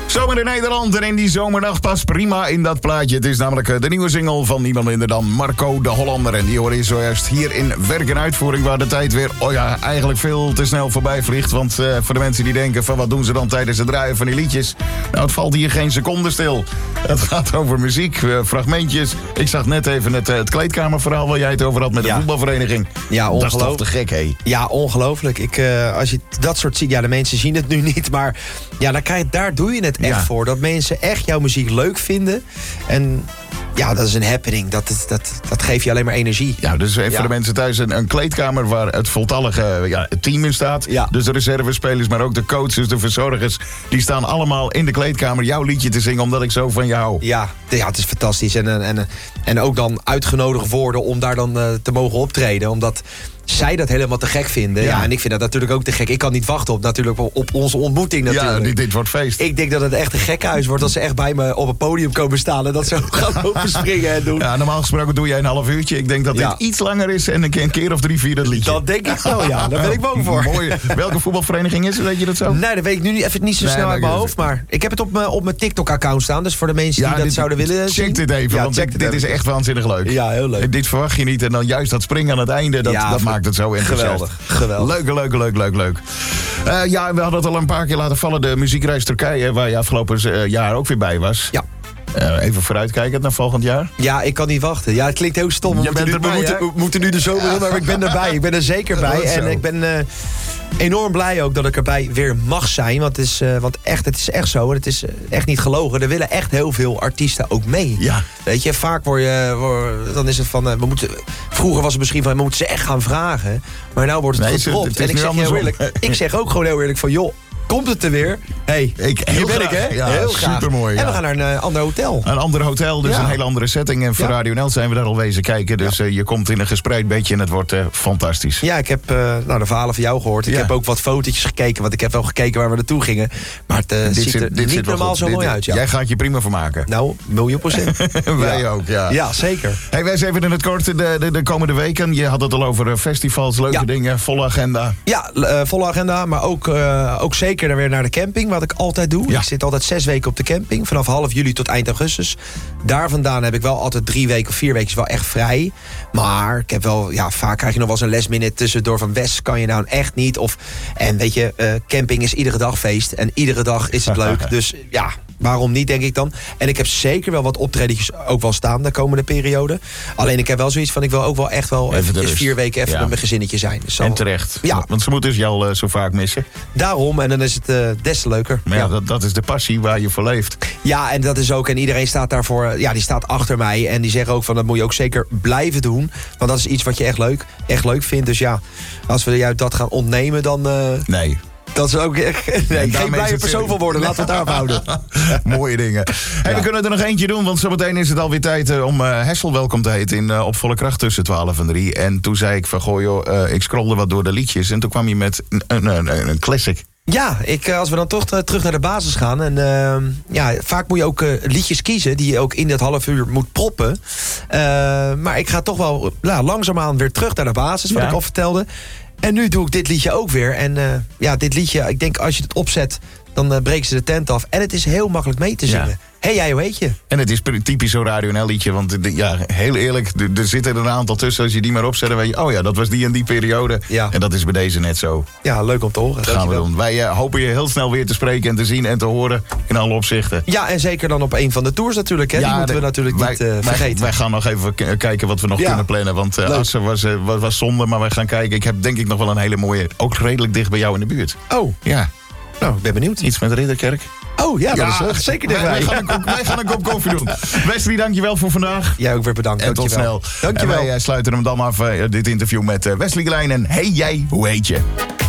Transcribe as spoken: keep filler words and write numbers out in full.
Zomer in Nederland en in die zomernacht past prima in dat plaatje. Het is namelijk de nieuwe single van niemand minder dan Marco de Hollander. En die hoor je zojuist hier in werk en uitvoering, waar de tijd weer, oh ja, eigenlijk veel te snel voorbij vliegt. Want uh, voor de mensen die denken van wat doen ze dan tijdens het draaien van die liedjes? Nou, het valt hier geen seconde stil. Het gaat over muziek, uh, fragmentjes. Ik zag net even het, uh, het kleedkamerverhaal waar jij het over had met de ja. voetbalvereniging. Ja, dat is toch te gek, hé? Ja, ongelooflijk. Ik, uh, als je dat soort ziet, ja, de mensen zien het nu niet, maar ja, dan krijg je, daar doe je het echt ja. voor. Dat mensen echt jouw muziek leuk vinden. En ja, dat is een happening. Dat, dat, dat geeft je alleen maar energie. Ja, dus even ja. voor de mensen thuis een, een kleedkamer waar het voltallige ja, het team in staat. Ja. Dus de reservespelers, maar ook de coaches, de verzorgers. Die staan allemaal in de kleedkamer jouw liedje te zingen, omdat ik zo van je hou. Ja, ja, het is fantastisch. En, en, en ook dan uitgenodigd worden om daar dan uh, te mogen optreden. Omdat zij dat helemaal te gek vinden. Ja. ja, en ik vind dat natuurlijk ook te gek. Ik kan niet wachten op, natuurlijk, op onze ontmoeting natuurlijk. Ja, dit, dit wordt feest. Ik denk dat het echt een gekkenhuis wordt als ze echt bij me op het podium komen staan en dat ze gaan lopen springen en doen. Ja, normaal gesproken doe jij een half uurtje. Ik denk dat dit ja. iets langer is en een keer of drie, vier dat liedje. Dat denk ik wel, ja. Daar ben ik bang voor. Mooi. Welke voetbalvereniging is het? Weet je dat zo? Nee, dat weet ik nu even niet zo nee, snel uit mijn hoofd. Maar ik heb het op mijn, op mijn TikTok-account staan. Dus voor de mensen die ja, dat dit, zouden willen check zien. Check dit even, ja, want dit, dit is echt waanzinnig leuk. Ja, heel leuk. Dit verwacht je niet. En dan juist dat springen aan het einde, dat, ja, dat maakt het zo enthousiast. Geweldig. Geweldig. Leuk, leuk, leuk, leuk, leuk. Uh, ja, we hadden het al een paar keer laten vallen. De muziekreis Turkije, waar je afgelopen uh, jaar ook weer bij was. Ja. Uh, even vooruitkijkend naar volgend jaar. Ja, ik kan niet wachten. Ja, het klinkt heel stom. We, moeten nu, erbij, we, moeten, we moeten nu de zomer in, maar ik ben erbij. Ik ben er zeker bij. En ik ben uh, enorm blij ook dat ik erbij weer mag zijn. Want, het is, uh, want echt, het is echt zo. En het is uh, echt niet gelogen. Er willen echt heel veel artiesten ook mee. Ja. Weet je, vaak word je, word, dan is het van, uh, we moeten, vroeger was het misschien van, we moeten ze echt gaan vragen. Maar nou wordt het nee, gedropt. En ik zeg, heel eerlijk, ik zeg ook gewoon heel eerlijk van, joh, komt het er weer? Hey, ik, hier ben graag. ik, hè? Ja, heel graag. Supermooi. Ja. En we gaan naar een uh, ander hotel. Een ander hotel, dus ja. een hele andere setting. En voor ja. Radio N L zijn we daar al wezen kijken. Dus ja. uh, je komt in een gespreid bedje en het wordt uh, fantastisch. Ja, ik heb uh, nou, de verhalen van jou gehoord. Ik ja. heb ook wat fotootjes gekeken, want ik heb wel gekeken waar we naartoe gingen. Maar het uh, ziet er dit niet normaal zo dit, mooi uit. Ja. Jij gaat je prima vermaken. Nou, miljoen procent. Wij ja. ook, ja. Ja, zeker. Hey, wij zijn even in het kort de, de, de komende weken. Je had het al over festivals, leuke ja. dingen, volle agenda. Ja, uh, volle agenda, maar ook, uh, ook zeker dan weer naar de camping. Wat ik altijd doe. Ja. Ik zit altijd zes weken op de camping. Vanaf half juli tot eind augustus. Daar vandaan heb ik wel altijd drie weken of vier weken wel echt vrij. Maar ik heb wel, ja, vaak krijg je nog wel eens een last minute tussendoor van West. Kan je nou echt niet. Of, en weet je, uh, camping is iedere dag feest. En iedere dag is het leuk. Dus ja, waarom niet, denk ik dan. En ik heb zeker wel wat optredetjes ook wel staan de komende periode. Alleen ik heb wel zoiets van, ik wil ook wel echt wel eventjes vier weken even ja. met mijn gezinnetje zijn. Dus en terecht. Ja. Want ze moeten dus jou uh, zo vaak missen. Daarom, en dan is het uh, des te leuker. Maar ja, ja. Dat, dat is de passie waar je voor leeft. Ja, en dat is ook, en iedereen staat daarvoor, ja, die staat achter mij. En die zeggen ook van, dat moet je ook zeker blijven doen. Want dat is iets wat je echt leuk, echt leuk vindt. Dus ja, als we juist dat gaan ontnemen, dan... Uh, nee. Dat is ook echt nee, geen blije persoon van worden. Laten we het daarop houden. Mooie dingen. Hey, ja. We kunnen er nog eentje doen, want zometeen is het alweer tijd uh, om uh, Hessel welkom te heten in uh, Op Volle Kracht tussen twaalf en drie. En toen zei ik van, goh joh, uh, ik scrollde wat door de liedjes. En toen kwam je met een, een, een, een classic. Ja, ik, als we dan toch uh, terug naar de basis gaan. En uh, ja, vaak moet je ook uh, liedjes kiezen die je ook in dat half uur moet proppen. Uh, maar ik ga toch wel nou, langzaamaan weer terug naar de basis, wat ja. ik al vertelde. En nu doe ik dit liedje ook weer. En uh, ja, dit liedje, ik denk als je het opzet, dan uh, breken ze de tent af. En het is heel makkelijk mee te zingen. Ja. Hé, hey, jij, hoe heet je? En het is typisch zo'n Radio N L liedje. Want de, ja, heel eerlijk, er zitten er een aantal tussen. Als je die maar opzet, dan weet je, oh ja, dat was die en die periode. Ja. En dat is bij deze net zo. Ja, leuk om te horen. Dat gaan we doen. Wij uh, hopen je heel snel weer te spreken en te zien en te horen in alle opzichten. Ja, en zeker dan op een van de tours natuurlijk. Hè? Ja, die moeten we natuurlijk wij, niet uh, vergeten. Wij, wij gaan nog even k- kijken wat we nog ja. kunnen plannen. Want uh, Assen was, uh, was, was zonde, maar wij gaan kijken. Ik heb denk ik nog wel een hele mooie, ook redelijk dicht bij jou in de buurt. Oh. Ja. Nou, ik ben benieuwd. Iets met Ridderkerk. Oh ja, dat ja, is uh, zeker dichtbij. Wij, wij, gaan een, wij gaan een kop koffie doen. Wesley, dankjewel voor vandaag. Jij ook weer bedankt. En tot snel. Dankjewel. En wij uh, sluiten hem dan af, uh, dit interview met uh, Wesley Klein. En hey jij, hoe heet je?